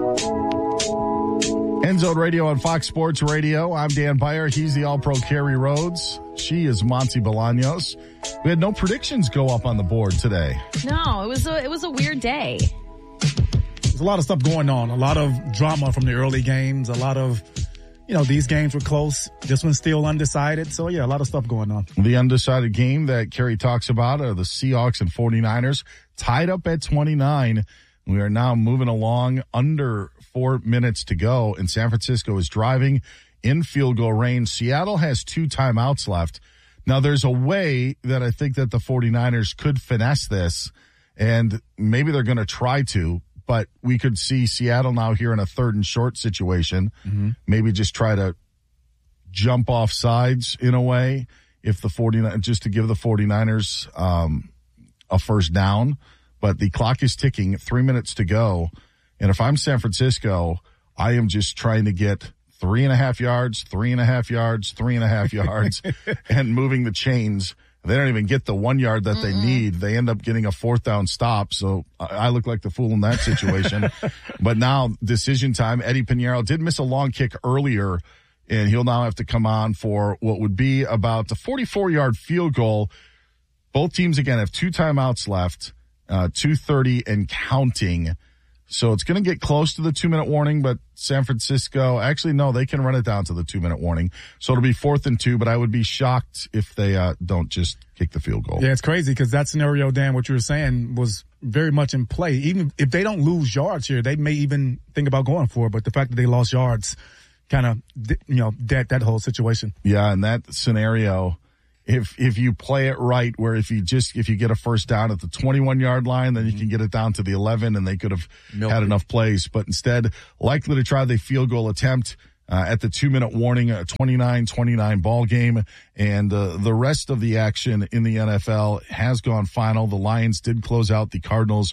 End Zone Radio on Fox Sports Radio. I'm Dan Beyer. He's the All-Pro Carrie Rhodes. She is Monty Bolaños. We had no predictions go up on the board today. No, it was a weird day. There's a lot of stuff going on. A lot of drama from the early games. A lot of, these games were close. This one's still undecided. So, yeah, a lot of stuff going on. The undecided game that Carrie talks about are the Seahawks and 49ers, tied up at 29. We are now moving along under 4 minutes to go, and San Francisco is driving in field goal range. Seattle has 2 timeouts left. Now, there's a way that I think that the 49ers could finesse this, and maybe they're going to try to, but we could see Seattle now here in a 3rd and short situation. Mm-hmm. Maybe just try to jump off sides in a way if the 49ers, just to give the 49ers a first down. But the clock is ticking, 3 minutes to go. And if I'm San Francisco, I am just trying to get 3.5 yards, 3.5 yards, 3.5 yards, and moving the chains. They don't even get the 1 yard that they need. They end up getting a 4th down stop. So I look like the fool in that situation. But now decision time. Eddie Pinheiro did miss a long kick earlier, and he'll now have to come on for what would be about a 44-yard field goal. Both teams, again, have 2 timeouts left. 2:30 and counting. So it's going to get close to the 2-minute warning, but San Francisco, actually, no, they can run it down to the 2-minute warning. So it'll be 4th and 2, but I would be shocked if they don't just kick the field goal. Yeah, it's crazy because that scenario, Dan, what you were saying was very much in play. Even if they don't lose yards here, they may even think about going for it, but the fact that they lost yards kind of, dead that whole situation. Yeah, and that scenario, if you play it right, where if you get a first down at the 21-yard line, then you can get it down to the 11, and they could have had enough plays. But instead, likely to try the field goal attempt at the 2-minute warning, a 29-29 ball game. And the rest of the action in the NFL has gone final. The Lions did close out the Cardinals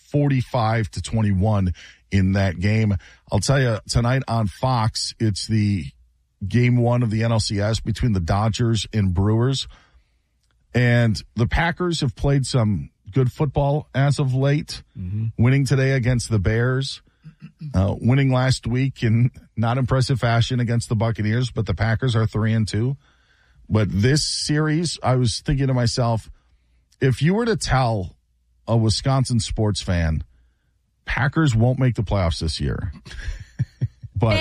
45-21 in that game. I'll tell you, tonight on Fox, it's the Game 1 of the NLCS between the Dodgers and Brewers. And the Packers have played some good football as of late, winning today against the Bears, winning last week in not impressive fashion against the Buccaneers, but the Packers are 3-2. But this series, I was thinking to myself, if you were to tell a Wisconsin sports fan, Packers won't make the playoffs this year, But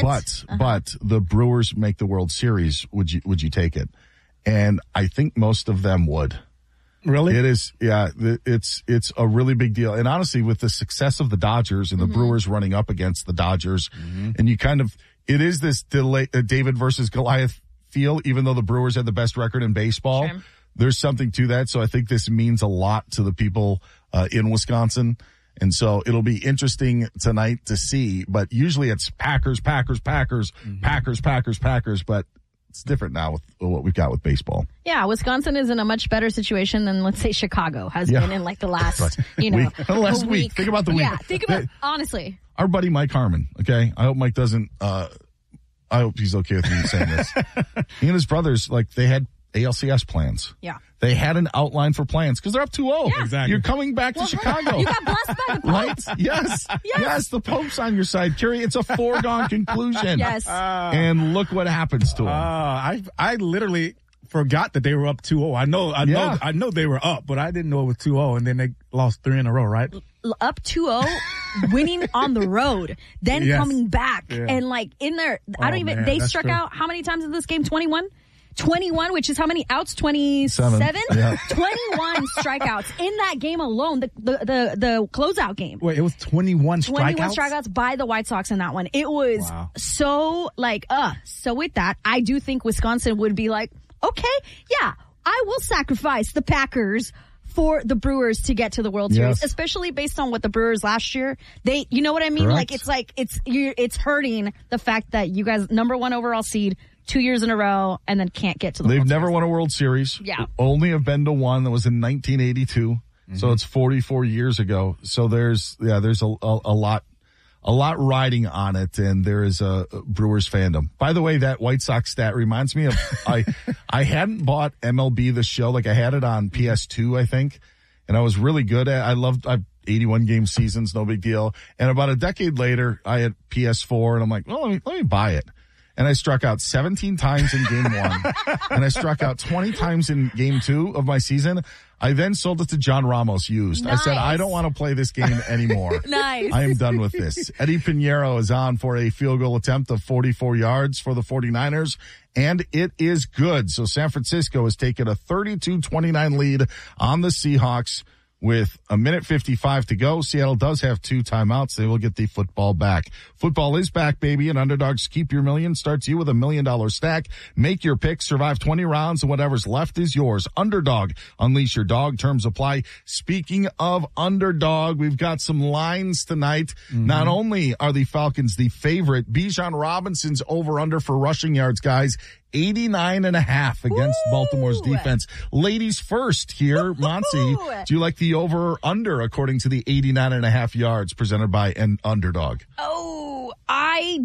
the Brewers make the World Series, would you take it? And I think most of them would. Really? It is, yeah. It's a really big deal. And honestly, with the success of the Dodgers and the Brewers running up against the Dodgers, and it is this David versus Goliath feel, even though the Brewers had the best record in baseball. Sure. There's something to that. So I think this means a lot to the people in Wisconsin. And so it'll be interesting tonight to see, but usually it's Packers, Packers, Packers, Packers, Packers, Packers, but it's different now with what we've got with baseball. Yeah, Wisconsin is in a much better situation than, let's say, Chicago has been in like the last, week. Think about the week. Yeah, think about, honestly. Our buddy Mike Harmon, okay? I hope Mike doesn't, I hope he's okay with me saying this. He and his brothers, they had ALCS plans. Yeah. They had an outline for plans because they're up 2-0. Yeah. Exactly. You're coming back to Chicago. You got blessed by the Pope. Right? Yes. The Pope's on your side, Carrie. It's a foregone conclusion. Yes. And look what happens to him. I literally forgot that they were up 2-0. I know they were up, but I didn't know it was 2-0, and then they lost 3 in a row, right? Up 2-0, winning on the road, then coming back, and in there, they struck out how many times in this game? 21, which is how many outs? 27? Yeah. 21 strikeouts in that game alone, the closeout game. Wait, it was 21 strikeouts? 21 strikeouts by the White Sox in that one. It was so with that, I do think Wisconsin would be like, okay, yeah, I will sacrifice the Packers for the Brewers to get to the World Series, especially based on what the Brewers last year, you know what I mean? Correct. It's hurting the fact that you guys, number 1 overall seed, 2 years in a row, and then can't get to the World Series. They've never won a World Series. Yeah. Only have been to one. That was in 1982. So it's 44 years ago. So there's a lot riding on it, and there is a Brewers fandom. By the way, that White Sox stat reminds me of, I hadn't bought MLB The Show. I had it on PS2, I think, and I was really good at, 81 game seasons, no big deal. And about a decade later, I had PS4 and I'm like, well, let me buy it. And I struck out 17 times in game 1 and I struck out 20 times in game 2 of my season. I then sold it to John Ramos used. Nice. I said, I don't want to play this game anymore. Nice. I am done with this. Eddie Pinheiro is on for a field goal attempt of 44 yards for the 49ers, and it is good. So San Francisco has taken a 32-29 lead on the Seahawks with a minute 55 to go. Seattle does have 2 timeouts. They will get the football back. Football is back, baby, and Underdogs Keep Your Million starts you with $1 million stack. Make your pick, survive 20 rounds, and whatever's left is yours. Underdog, unleash your dog. Terms apply. Speaking of Underdog, we've got some lines tonight. Mm-hmm. Not only are the Falcons the favorite, Bijan Robinson's over-under for rushing yards, guys, 89.5 against Baltimore's defense. Ladies first here, Monty. Do you like the over-under according to the 89.5 yards presented by an Underdog? Oh, I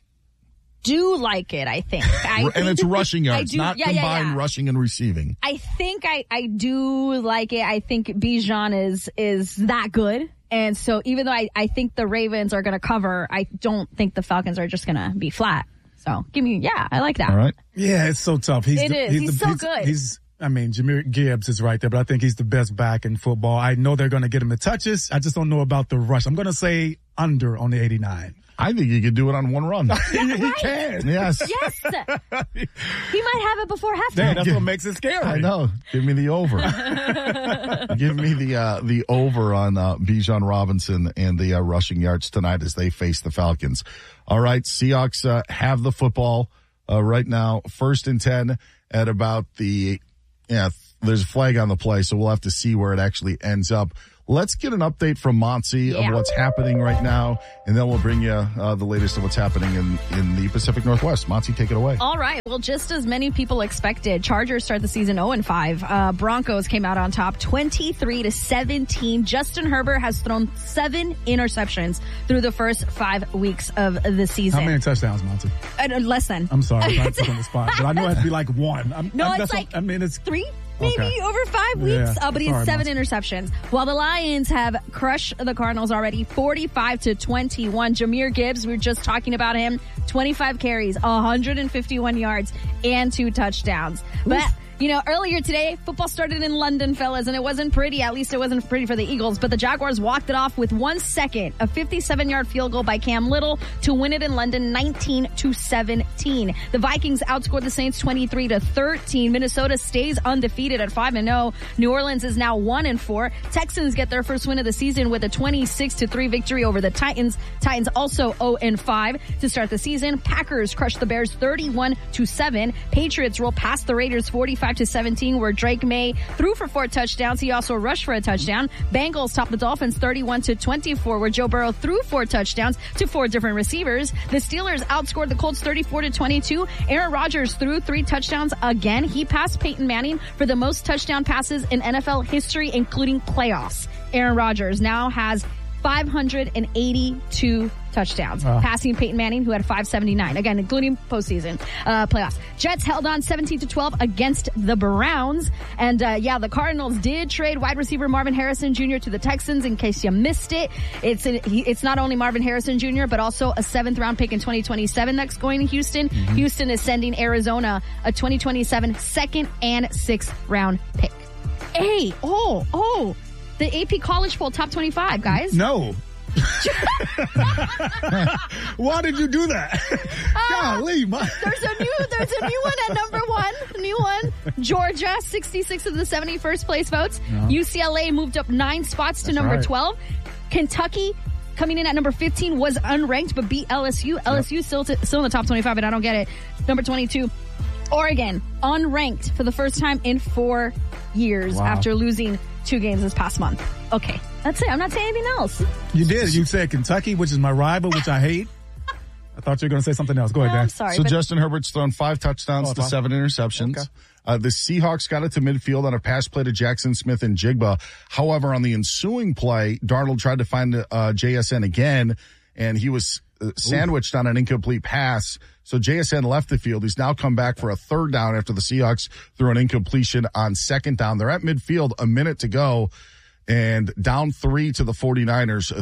do like it, I think. And it's rushing yards, not combined rushing and receiving. I think I do like it. I think Bijan is that good. And so even though I think the Ravens are going to cover, I don't think the Falcons are just going to be flat. So I like that. All right. Yeah, it's so tough. He's so good. Jahmyr Gibbs is right there, but I think he's the best back in football. I know they're going to get him the touches. I just don't know about the rush. I'm going to say under on the 89. I think he could do it on one run. He can. Yes. Yes. He might have it before halftime. Dang, that's what makes it scary. I know. Give me the over. Give me the over on Bijan Robinson and the rushing yards tonight as they face the Falcons. All right, Seahawks have the football right now, 1st and 10 at about there's a flag on the play, so we'll have to see where it actually ends up. Let's get an update from Monty of what's happening right now, and then we'll bring you the latest of what's happening in the Pacific Northwest. Monty, take it away. All right. Well, just as many people expected, Chargers start the season 0-5. Broncos came out on top 23-17. Justin Herbert has thrown 7 interceptions through the first 5 weeks of the season. How many touchdowns, Monty? Less than. I'm sorry. I'm trying to put on the spot, but I know it has to be like 1. It's 3. Maybe over 5 weeks, but he has 7 interceptions. While the Lions have crushed the Cardinals already, 45-21. Jahmyr Gibbs, we were just talking about him, 25 carries, 151 yards, and 2 touchdowns. But earlier today, football started in London, fellas, and it wasn't pretty. At least it wasn't pretty for the Eagles, but the Jaguars walked it off with 1 second, a 57-yard field goal by Cam Little to win it in London 19-17. The Vikings outscored the Saints 23-13. Minnesota stays undefeated at 5-0. New Orleans is now 1-4. Texans get their first win of the season with a 26-3 victory over the Titans. Titans also 0-5 to start the season. Packers crushed the Bears 31-7. Patriots roll past the Raiders 45-17, where Drake May threw for 4 touchdowns. He also rushed for a touchdown. Bengals topped the Dolphins 31-24, where Joe Burrow threw 4 touchdowns to 4 different receivers. The Steelers outscored the Colts 34-22. Aaron Rodgers threw 3 touchdowns again. He passed Peyton Manning for the most touchdown passes in NFL history, including playoffs. Aaron Rodgers now has 582 touchdowns, passing Peyton Manning, who had 579, again, including postseason playoffs. Jets held on 17-12 against the Browns. And the Cardinals did trade wide receiver Marvin Harrison Jr. to the Texans, in case you missed it. It's not only Marvin Harrison Jr., but also a 7th-round pick in 2027 that's going to Houston. Mm-hmm. Houston is sending Arizona a 2027 2nd and 6th round pick. Hey, the AP College Poll Top 25, guys. No. Why did you do that? Golly, there's a new one at number 1. New one. Georgia, 66 of the 70 first place votes. No. UCLA moved up 9 spots to number 12. Kentucky, coming in at number 15, was unranked but beat LSU. LSU still in the top 25, and I don't get it. Number 22. Oregon, unranked for the first time in 4 years after losing 2 games this past month. Okay, that's it. I'm not saying anything else. You did. You said Kentucky, which is my rival, which I hate. I thought you were going to say something else. Go ahead, Dan. I'm sorry. So Justin Herbert's thrown 5 touchdowns to 7 interceptions. Okay. The Seahawks got it to midfield on a pass play to Jackson Smith and Jigba. However, on the ensuing play, Darnold tried to find JSN again, and he was sandwiched on an incomplete pass. So JSN left the field. He's now come back for a 3rd down after the Seahawks threw an incompletion on 2nd down. They're at midfield, a minute to go. And down 3 to the 49ers,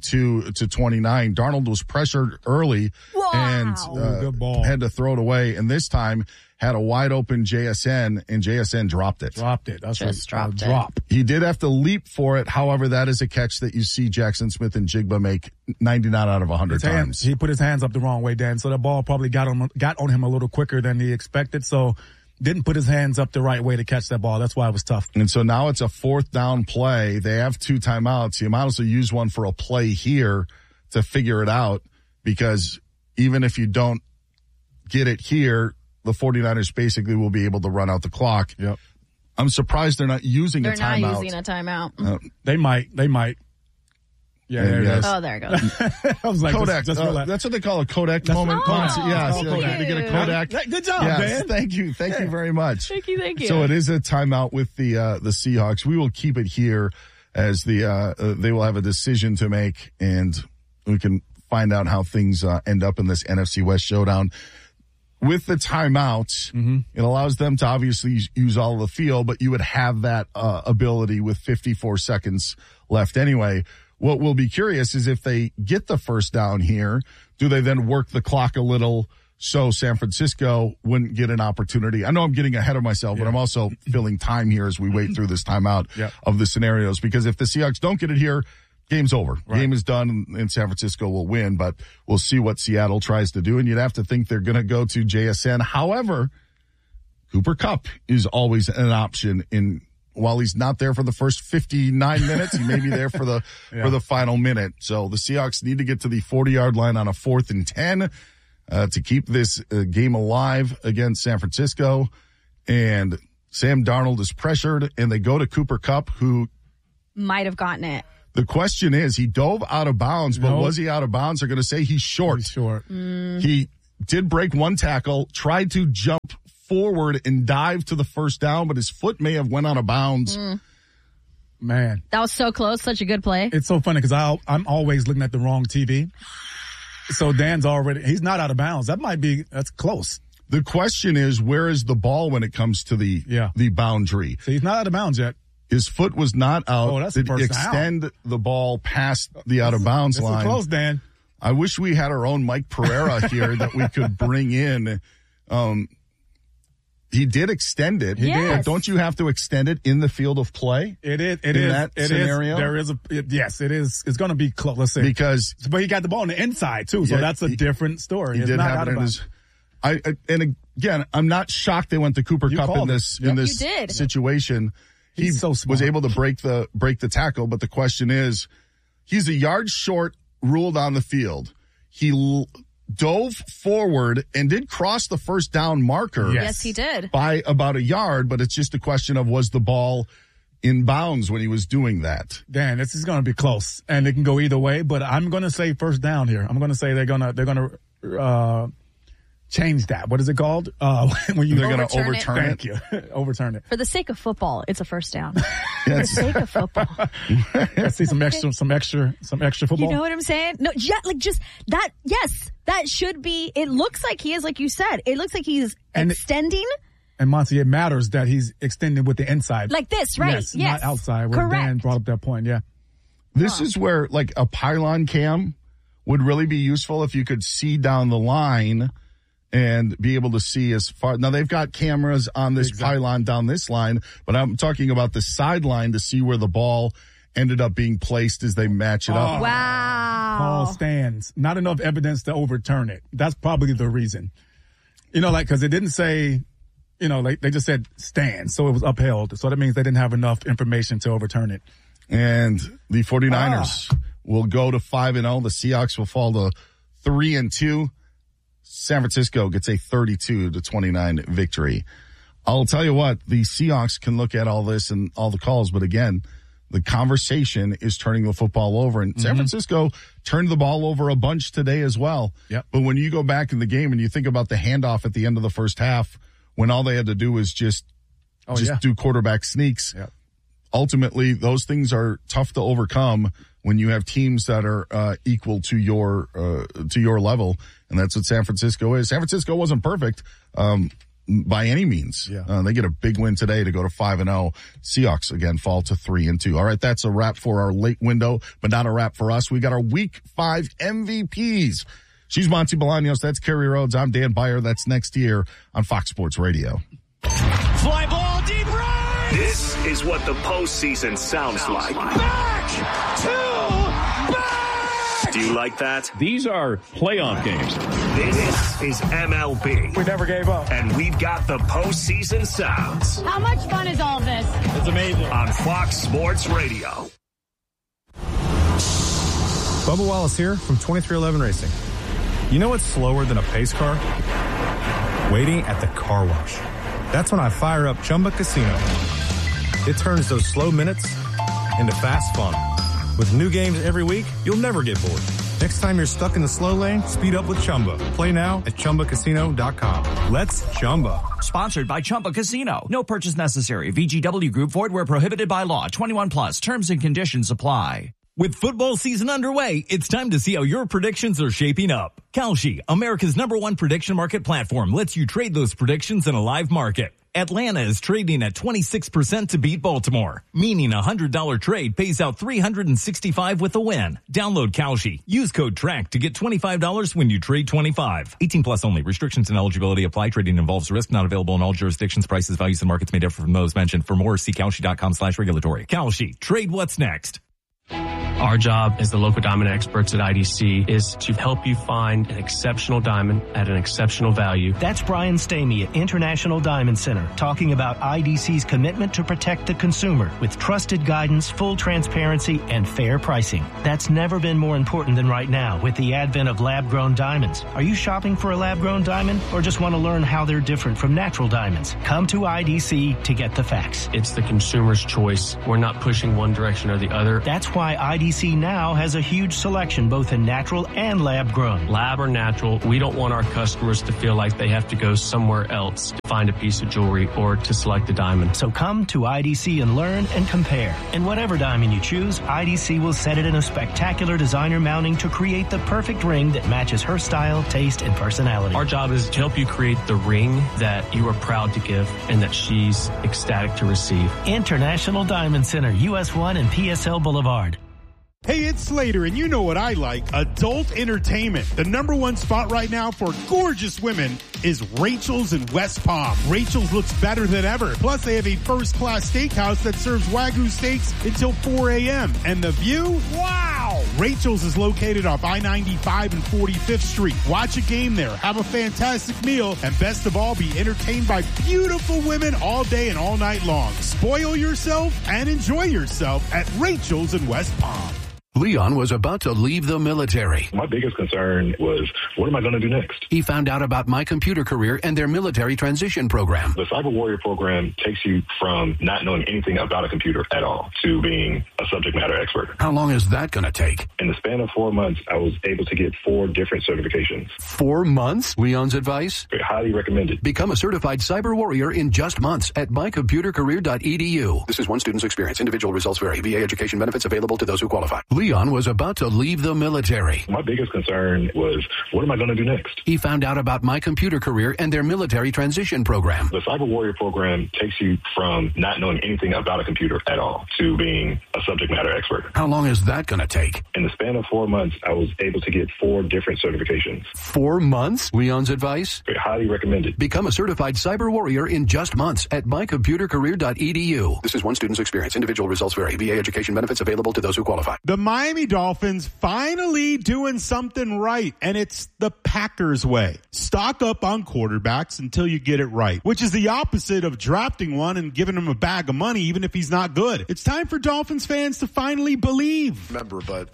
32-29. Darnold was pressured early and good ball. Had to throw it away. And this time had a wide open JSN, and JSN dropped it. That's Just dropped it. drop. He did have to leap for it. However, that is a catch that you see Jackson Smith and Jigba make 99 out of 100 times. He put his hands up the wrong way, Dan. So the ball probably got on him a little quicker than he expected. So didn't put his hands up the right way to catch that ball. That's why it was tough. And so now it's a 4th down play. They have 2 timeouts. You might as well use one for a play here to figure it out, because even if you don't get it here, the 49ers basically will be able to run out the clock. Yep. I'm surprised they're not using a timeout. They're not using a timeout. They might. Yeah, there it is. Oh, there it goes. I was like, Kodak. just relax. That's what they call a Kodak moment. Yes, thank they get a you. Kodak. Good job, Yes, Dan. thank you very much. Thank you. So it is a timeout with the Seahawks. We will keep it here as they will have a decision to make, and we can find out how things end up in this NFC West showdown. With the timeout, it allows them to obviously use all of the field, but you would have that ability with 54 seconds left anyway. What will be curious is if they get the first down here, do they then work the clock a little so San Francisco wouldn't get an opportunity? I know I'm getting ahead of myself, but I'm also filling time here as we wait through this timeout of the scenarios, because if the Seahawks don't get it here, game's over. Right. Game is done, and San Francisco will win, but we'll see what Seattle tries to do, and you'd have to think they're going to go to JSN. However, Cooper Kupp is always an option while he's not there for the first 59 minutes, he may be there for the for the final minute. So the Seahawks need to get to the 40-yard line on a 4th and 10 to keep this game alive against San Francisco. And Sam Darnold is pressured, and they go to Cooper Kupp, who might have gotten it. The question is, he dove out of bounds, but was he out of bounds? They're going to say he's short. He did break one tackle, tried to jump forward and dive to the first down, but his foot may have went out of bounds. Man. That was so close. Such a good play. It's so funny because I'm always looking at the wrong TV. So Dan's he's not out of bounds. That's close. The question is, where is the ball when it comes to the boundary? So he's not out of bounds yet. His foot was not out. Oh, that's Did the first extend down. The ball past the out of bounds line. It's close, Dan. I wish we had our own Mike Pereira here that we could bring in. He did extend it. But don't you have to extend it in the field of play? It is. In that scenario? Yes, it is. It's going to be close. Let's see. But he got the ball on the inside too, so that's a different story. He did have it in his. And again, I'm not shocked they went to Cooper Kupp in this situation. He so smart. was able to break the tackle, but the question is, he's a yard short, ruled on the field. He dove forward and did cross the first down marker. Yes, he did. By about a yard, but it's just a question of, was the ball in bounds when he was doing that? Dan, this is going to be close, and it can go either way, but I'm going to say first down here. I'm going to say they're going to change that. What is it called? When they're going to overturn it. Thank you. Overturn it. For the sake of football, it's a first down. For the sake of football. Let's see some extra football. You know what I'm saying? No, just that. Yes, that should be. It looks like he is, like you said. It looks like he's extending. And Monty, it matters that he's extending with the inside. Like this, right? Yes. Not outside. Where Correct. Dan brought up that point, yeah. This is where, like, a pylon cam would really be useful if you could see down the line and be able to see as far. Now, they've got cameras on this pylon down this line, but I'm talking about the sideline to see where the ball ended up being placed as they match it up. Wow. Call stands. Not enough evidence to overturn it. That's probably the reason. Because it didn't say, they just said stands, so it was upheld. So that means they didn't have enough information to overturn it. And the 49ers will go to 5-0. The Seahawks will fall to 3-2. San Francisco gets a 32-29 victory. I'll tell you what, the Seahawks can look at all this and all the calls, but again, the conversation is turning the football over. And San Francisco turned the ball over a bunch today as well. Yep. But when you go back in the game and you think about the handoff at the end of the first half, when all they had to do was just do quarterback sneaks, ultimately those things are tough to overcome when you have teams that are equal to your level. And that's what San Francisco is. San Francisco wasn't perfect. by any means. Yeah. They get a big win today to go to 5-0. Seahawks again fall to 3-2. All right, that's a wrap for our late window, but not a wrap for us. We got our Week 5 MVPs. She's Monty Bolaños. That's Kerry Rhodes. I'm Dan Beyer. That's next year on Fox Sports Radio. Fly ball deep right. This is what the postseason sounds like. Back to back. Do you like that? These are playoff games. This is MLB. We never gave up. And we've got the postseason sounds How much fun is all this? It's amazing. on Fox Sports Radio. Bubba Wallace here from 2311 Racing. You know what's slower than a pace car? Waiting at the car wash. That's when I fire up Chumba Casino. It turns those slow minutes into fast fun. With new games every week, you'll never get bored. Next time you're stuck in the slow lane, speed up with Chumba. Play now at ChumbaCasino.com. Let's Chumba. Sponsored by Chumba Casino. No purchase necessary. VGW Group. Void where prohibited by law. 21 plus. Terms and conditions apply. With football season underway, it's time to see how your predictions are shaping up. Kalshi, America's #1 prediction market platform, lets you trade those predictions in a live market. Atlanta is trading at 26% to beat Baltimore, meaning a $100 trade pays out $365 with a win. Download Kalshi. Use code TRACK to get $25 when you trade 25. 18 plus only. Restrictions and eligibility apply. Trading involves risk. Not available in all jurisdictions. Prices, values, and markets may differ from those mentioned. For more, see Kalshi.com/regulatory. Kalshi. Trade what's next. Our job as the local diamond experts at IDC is to help you find an exceptional diamond at an exceptional value. That's Brian Stamey at International Diamond Center talking about IDC's commitment to protect the consumer with trusted guidance, full transparency, and fair pricing. That's never been more important than right now with the advent of lab-grown diamonds. Are you shopping for a lab-grown diamond or just want to learn how they're different from natural diamonds? Come to IDC to get the facts. It's the consumer's choice. We're not pushing one direction or the other. That's why IDC now has a huge selection both in natural and lab-grown. Lab or natural, we don't want our customers to feel like they have to go somewhere else to find a piece of jewelry or to select a diamond. So come to IDC and learn and compare. And whatever diamond you choose, IDC will set it in a spectacular designer mounting to create the perfect ring that matches her style, taste, and personality. Our job is to help you create the ring that you are proud to give and that she's ecstatic to receive. International Diamond Center, US 1 and PSL Boulevard. Hey, it's Slater, and you know what I like, adult entertainment. The #1 spot right now for gorgeous women is Rachel's in West Palm. Rachel's looks better than ever. Plus, they have a first-class steakhouse that serves Wagyu steaks until 4 a.m. And the view? Wow! Rachel's is located off I-95 and 45th Street. Watch a game there, have a fantastic meal, and best of all, be entertained by beautiful women all day and all night long. Spoil yourself and enjoy yourself at Rachel's in West Palm. Leon was about to leave the military. My biggest concern was, what am I going to do next? He found out about My Computer Career and their military transition program. The Cyber Warrior program takes you from not knowing anything about a computer at all to being a subject matter expert. How long is that going to take? In the span of 4 months, I was able to get 4 different certifications. 4 months? Leon's advice? Highly recommended. Become a certified cyber warrior in just months at mycomputercareer.edu. This is one student's experience. Individual results vary. VA education benefits available to those who qualify. Leon was about to leave the military. My biggest concern was, what am I going to do next? He found out about My Computer Career and their military transition program. The Cyber Warrior program takes you from not knowing anything about a computer at all to being a subject matter expert. How long is that going to take? In the span of 4 months, I was able to get 4 different certifications. 4 months? Leon's advice? Highly recommended. Become a certified cyber warrior in just months at mycomputercareer.edu. This is one student's experience. Individual results vary. VA education benefits available to those who qualify. The Miami Dolphins finally doing something right, and it's the Packers way. Stock up on quarterbacks until you get it right, which is the opposite of drafting one and giving him a bag of money even if he's not good. It's time for Dolphins fans to finally believe. Remember, but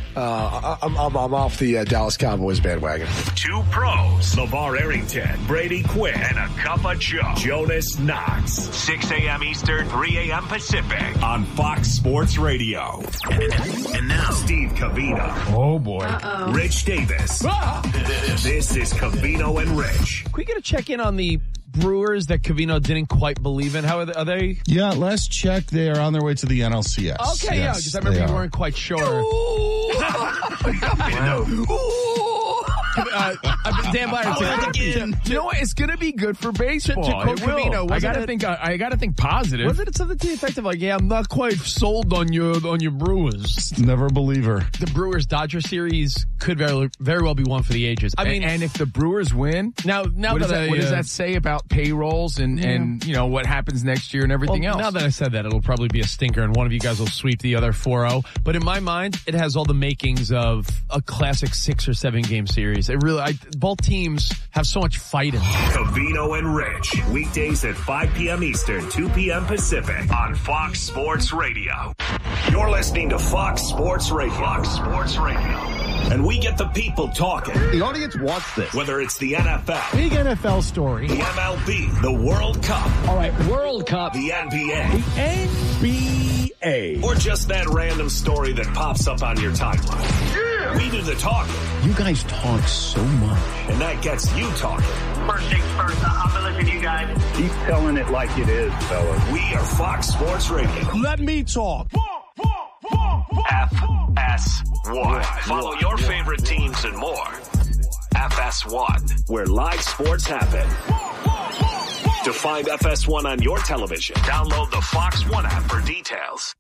I'm off the Dallas Cowboys bandwagon. 2 pros, LeVar Arrington, Brady Quinn, and a cup of Joe, Jonas Knox. 6 a.m. Eastern, 3 a.m. Pacific on Fox Sports Radio. And now, Steve Covino. Oh, boy. Rich Davis. This is Covino and Rich. Can we get a check-in on the Brewers that Covino didn't quite believe in? How are they? Yeah, last check, they are on their way to the NLCS. Okay, yeah, because I remember you weren't quite sure. Dan Byer, you know what? It's going to be good for baseball. To Covino, I gotta think positive. Wasn't it something to the effect of like, yeah, I'm not quite sold on your Brewers. Never believe her. The Brewers-Dodger series could very well be one for the ages. I mean, and if the Brewers win, what does that say about payrolls and you know what happens next year and everything else? Now that I said that, it'll probably be a stinker, and one of you guys will sweep the other 4-0. But in my mind, it has all the makings of a classic 6 or 7 game series. It really, both teams have so much fight in them. Covino and Rich, weekdays at 5 p.m. Eastern, 2 p.m. Pacific on Fox Sports Radio. You're listening to Fox Sports Radio. Fox Sports Radio. And we get the people talking. The audience wants this. Whether it's the NFL. Big NFL story. The MLB. The World Cup. All right, World Cup. The NBA. The NBA. Or just that random story that pops up on your timeline. Yeah. We do the talking. You guys talk so much. And that gets you talking. First things first, I'm going to listen to you guys. Keep telling it like it is, fellas. We are Fox Sports Radio. Let me talk. FS1. Follow your favorite teams and more. FS1, where live sports happen. To find FS1 on your television, download the Fox One app for details.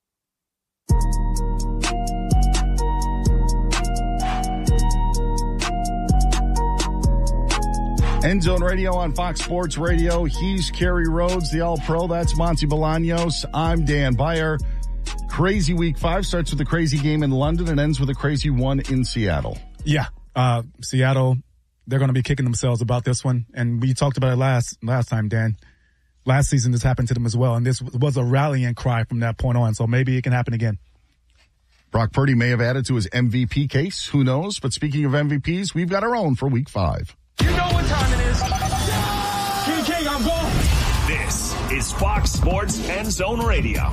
End Zone Radio on Fox Sports Radio. He's Kerry Rhodes, the All-Pro. That's Monty Bolaños. I'm Dan Byer. Crazy Week 5 starts with a crazy game in London and ends with a crazy one in Seattle. Yeah. Seattle, they're going to be kicking themselves about this one. And we talked about it last time, Dan. Last season, this happened to them as well. And this was a rallying cry from that point on. So maybe it can happen again. Brock Purdy may have added to his MVP case. Who knows? But speaking of MVPs, we've got our own for Week 5. You know what time it is. King, I'm going. This is Fox Sports End Zone Radio.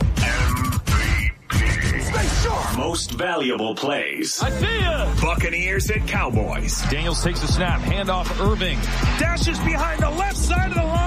Most valuable plays. I see ya. Buccaneers at Cowboys. Daniels takes the snap. Handoff Irving. Dashes behind the left side of the